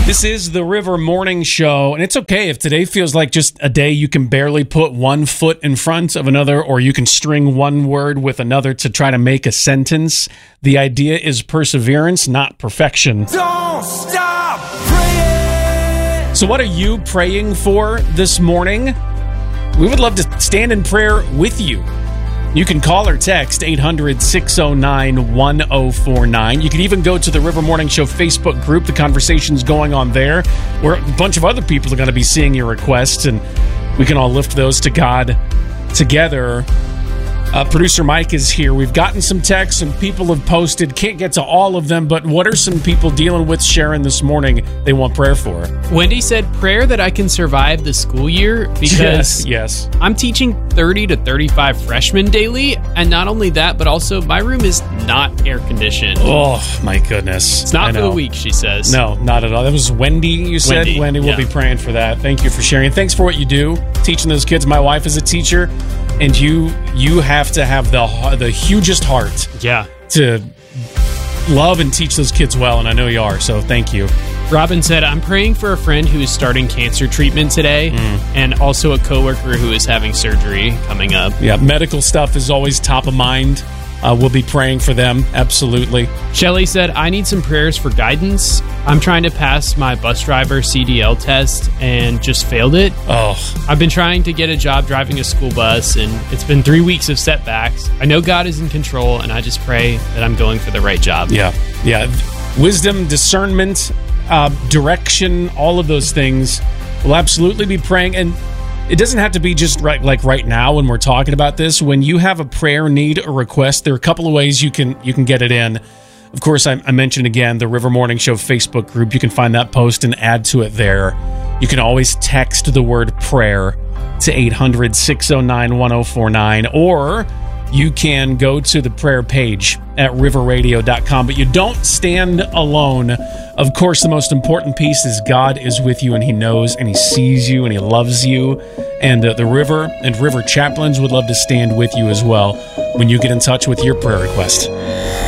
This is the River Morning Show, and it's okay if today feels like just a day you can barely put one foot in front of another, or you can string one word with another to try to make a sentence. The idea is perseverance, not perfection. Don't stop praying. So what are you praying for this morning? We would love to stand in prayer with you. You can call or text 800-609-1049. You can even go to the River Morning Show Facebook group. The conversation's going on there, where a bunch of other people are going to be seeing your requests, and we can all lift those to God together. Producer Mike is here. We've gotten some texts, and people have posted. Can't get to all of them, but what are some people dealing with, Sharon, this morning they want prayer for? Wendy said, prayer that I can survive the school year because yes. I'm teaching 30 to 35 freshmen daily, and not only that, but also my room is not air conditioned. Oh, my goodness. It's not for the weak, she says. No, not at all. That was Wendy, you said? Wendy will be praying for that. Thank you for sharing. Thanks for what you do, teaching those kids. My wife is a teacher, and you have to have the hugest heart to love and teach those kids well, and I know you are, so thank you. Robin said, I'm praying for a friend who is starting cancer treatment today, and also a coworker who is having surgery coming up. Yeah, medical stuff is always top of mind. We'll be praying for them, absolutely. Shelly said, I need some prayers for guidance. I'm trying to pass my bus driver CDL test and just failed it. Oh. I've been trying to get a job driving a school bus, and it's been 3 weeks of setbacks. I know God is in control, and I just pray that I'm going for the right job. Yeah. Wisdom, discernment, direction, all of those things. We'll absolutely be praying, and it doesn't have to be just right now when we're talking about this. When you have a prayer need or request, there are a couple of ways you can get it in. Of course, I mentioned again the River Morning Show Facebook group. You can find that post and add to it there. You can always text the word prayer to 800-609-1049, or you can go to the prayer page at riverradio.com. But you don't stand alone. Of course, the most important piece is God is with you, and He knows, and He sees you, and He loves you. And the River and River Chaplains would love to stand with you as well when you get in touch with your prayer request.